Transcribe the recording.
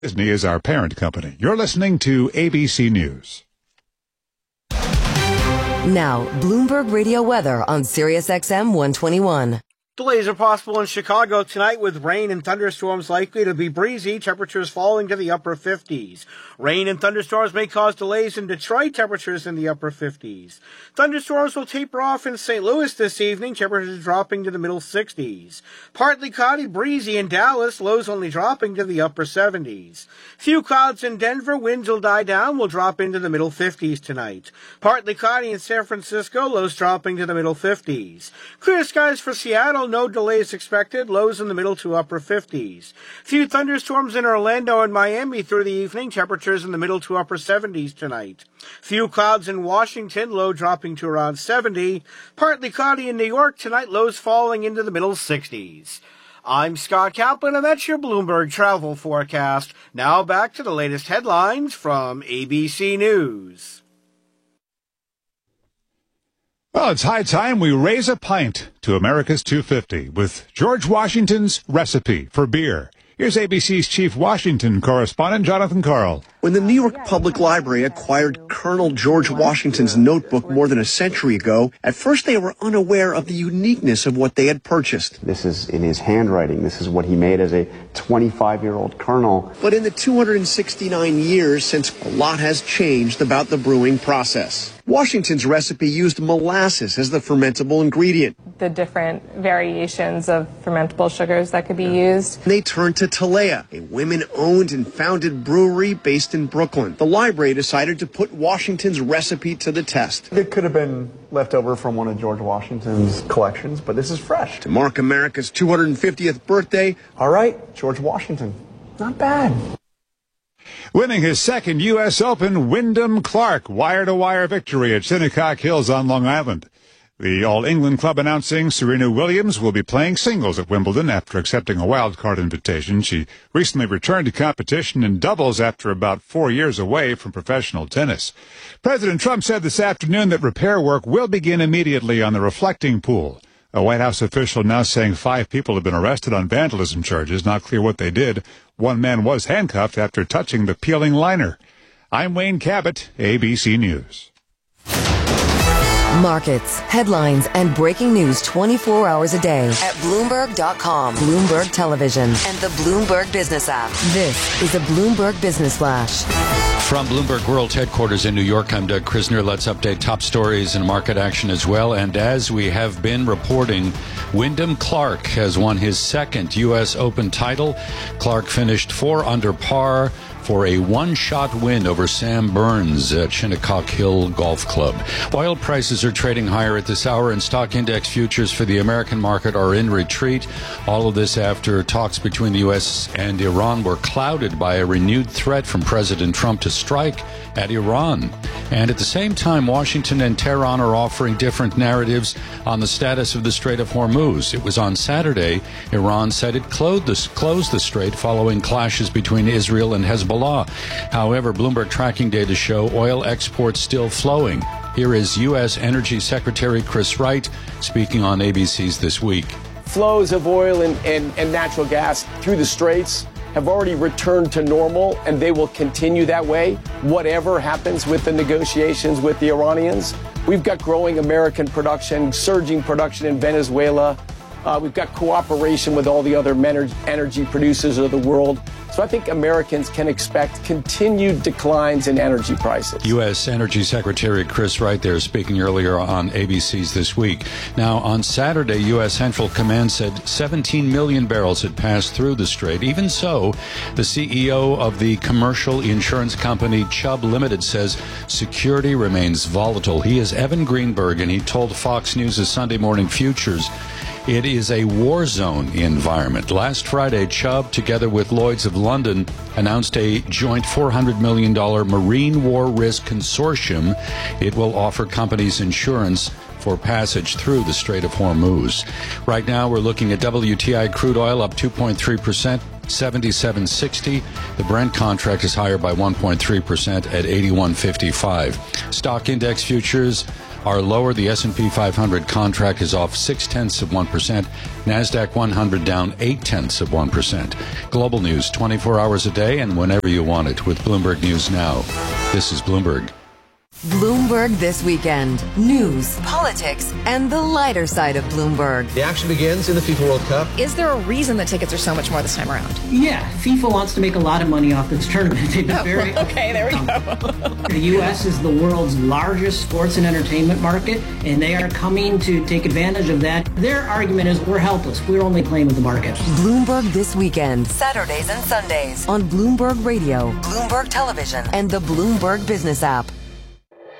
Disney is our parent company. You're listening to ABC News. Now, Bloomberg Radio weather on Sirius XM 121. Delays are possible in Chicago tonight with rain and thunderstorms likely to be breezy, temperatures falling to the upper 50s. Rain and thunderstorms may cause delays in Detroit, temperatures in the upper 50s. Thunderstorms will taper off in St. Louis this evening, temperatures dropping to the middle 60s. Partly cloudy, breezy in Dallas, lows only dropping to the upper 70s. Few clouds in Denver, winds will die down, will drop into the middle 50s tonight. Partly cloudy in San Francisco, lows dropping to the middle 50s. Clear skies for Seattle, no delays expected, lows in the middle to upper 50s. Few thunderstorms in Orlando and Miami through the evening, temperatures in the middle to upper 70s tonight. Few clouds in Washington, low dropping to around 70. Partly cloudy in New York tonight, lows falling into the middle 60s. I'm Scott Kaplan, and that's your Bloomberg travel forecast. Now back to the latest headlines from ABC News. Well, it's high time we raise a pint to America's 250 with George Washington's recipe for beer. Here's ABC's chief Washington correspondent, Jonathan Karl. When the New York Public Library acquired Colonel George Washington's notebook more than a century ago, at first they were unaware of the uniqueness of what they had purchased. This is in his handwriting. This is what he made as a 25-year-old colonel. But in the 269 years since, a lot has changed about the brewing process. Washington's recipe used molasses as the fermentable ingredient. The different variations of fermentable sugars that could be used. They turned to Talea, a women-owned and founded brewery based in Brooklyn. The library decided to put Washington's recipe to the test. It could have been left over from one of George Washington's collections, but this is fresh. To mark America's 250th birthday, all right, George Washington. Not bad. Winning his second U.S. Open, Wyndham Clark, wire-to-wire victory at Shinnecock Hills on Long Island. The All-England Club announcing Serena Williams will be playing singles at Wimbledon after accepting a wildcard invitation. She recently returned to competition in doubles after about 4 years away from professional tennis. President Trump said this afternoon that repair work will begin immediately on the reflecting pool. A White House official now saying 5 people have been arrested on vandalism charges. Not clear what they did. One man was handcuffed after touching the peeling liner. I'm Wayne Cabot, ABC News. Markets, headlines, and breaking news 24 hours a day at Bloomberg.com, Bloomberg Television, and the Bloomberg Business app. This is a Bloomberg Business Flash. From Bloomberg World Headquarters in New York, I'm Doug Krisner. Let's update top stories and market action as well. And as we have been reporting, Wyndham Clark has won his second U.S. Open title. Clark finished 4 under par for a one-shot win over Sam Burns at Shinnecock Hill Golf Club. Oil prices are trading higher at this hour, and stock index futures for the American market are in retreat. All of this after talks between the U.S. and Iran were clouded by a renewed threat from President Trump to strike at Iran. And at the same time, Washington and Tehran are offering different narratives on the status of the Strait of Hormuz. It was on Saturday, Iran said it closed the strait following clashes between Israel and Hezbollah. However, Bloomberg tracking data show oil exports still flowing. Here is U.S. Energy Secretary Chris Wright speaking on ABC's This Week. Flows of oil and natural gas through the straits have already returned to normal, and they will continue that way, whatever happens with the negotiations with the Iranians. We've got growing American production, surging production in Venezuela. We've got cooperation with all the other energy producers of the world. So I think Americans can expect continued declines in energy prices. U.S. Energy Secretary Chris Wright there speaking earlier on ABC's This Week. Now, on Saturday, U.S. Central Command said 17 million barrels had passed through the strait. Even so, the CEO of the commercial insurance company Chubb Limited says security remains volatile. He is Evan Greenberg, and he told Fox News' Sunday Morning Futures it is a war zone environment. Last Friday, Chubb, together with Lloyd's of London, announced a joint $400 million Marine War Risk Consortium. It will offer companies insurance for passage through the Strait of Hormuz. Right now, we're looking at WTI crude oil up 2.3%. $77.60. The Brent contract is higher by 1.3% at $81.55. Stock index futures are lower. The S&P 500 contract is off 0.6%. NASDAQ 100 down 0.8%. Global news 24 hours a day and whenever you want it with Bloomberg News Now. This is Bloomberg. Bloomberg This Weekend. News, politics, and the lighter side of Bloomberg. The action begins in the FIFA World Cup. Is there a reason the tickets are so much more this time around? Yeah, FIFA wants to make a lot of money off this tournament. They've been very okay, there we go. The U.S. is the world's largest sports and entertainment market, and they are coming to take advantage of that. Their argument is we're helpless. We're only playing with the market. Bloomberg This Weekend. Saturdays and Sundays on Bloomberg Radio, Bloomberg Television, and the Bloomberg Business app.